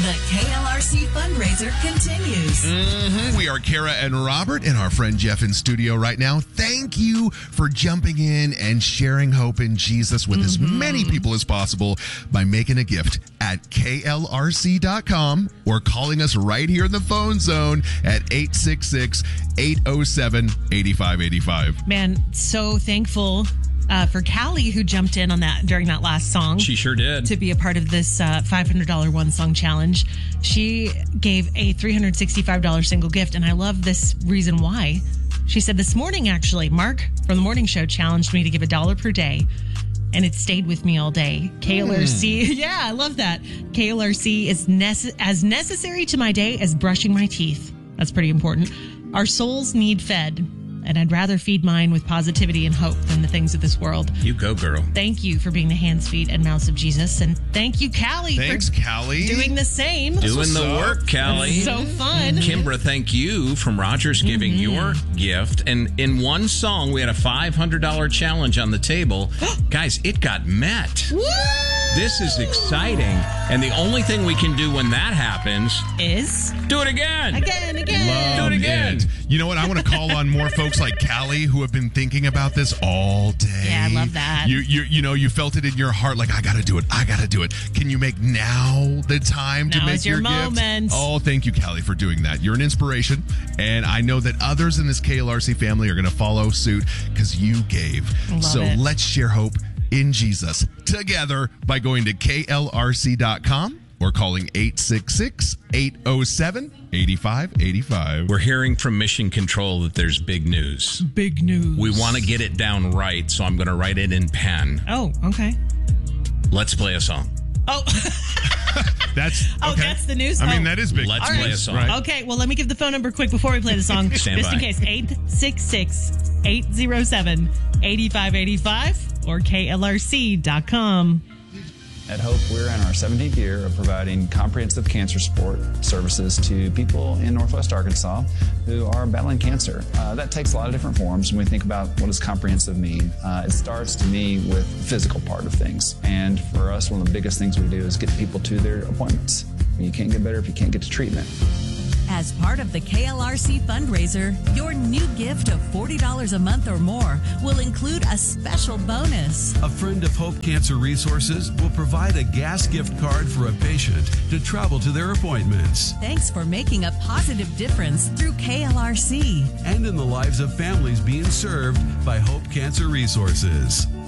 The KLRC fundraiser continues. We are Kara and Robert and our friend Jeff in studio right now. Thank you for jumping in and sharing hope in Jesus with as many people as possible by making a gift at klrc.com or calling us right here in the phone zone at 866-807-8585. Man, so thankful for Callie, who jumped in on that during that last song. She sure did. To be a part of this $500 one song challenge. She gave a $365 single gift, and I love this reason why. She said, this morning, actually, Mark from the morning show challenged me to give $1 per day, and it stayed with me all day. KLRC, yeah, I love that. KLRC is as necessary to my day as brushing my teeth. That's pretty important. Our souls need fed, and I'd rather feed mine with positivity and hope than the things of this world. You go, girl. Thank you for being the hands, feet, and mouths of Jesus. And thank you, Callie, Thanks, for Callie. doing the same. Doing the work, Callie. So fun. Kimbra, thank you from Rogers giving your gift. And in one song, we had a $500 challenge on the table. Guys, it got met. Woo! This is exciting. And the only thing we can do when that happens is do it again. Again. Do it again. You know what? I want to call on more folks like Callie who have been thinking about this all day. Yeah, I love that. You felt it in your heart like, I got to do it. Can you make now the time to Now make is your gift? moment. Oh, thank you, Callie, for doing that. You're an inspiration, and I know that others in this KLRC family are going to follow suit because you gave. Love it. Let's share hope in Jesus together by going to klrc.com or calling 866-807-8585. We're hearing from Mission Control that there's big news. Big news. We want to get it down right, so I'm going to write it in pen. Oh, okay. Let's play a song. Oh, That's the news? I mean, that is big. Let's All play right. a song. Right. Okay, well, let me give the phone number quick before we play the song. Stand Just by. in case. 866-807-8585 or klrc.com. At Hope, we're in our 17th year of providing comprehensive cancer support services to people in Northwest Arkansas who are battling cancer. That takes a lot of different forms when we think about what does comprehensive mean. It starts, to me, with the physical part of things. And for us, one of the biggest things we do is get people to their appointments. You can't get better if you can't get to treatment. As part of the KLRC fundraiser, your new gift of $40 a month or more will include a special bonus. A friend of Hope Cancer Resources will provide a gas gift card for a patient to travel to their appointments. Thanks for making a positive difference through KLRC. And in the lives of families being served by Hope Cancer Resources.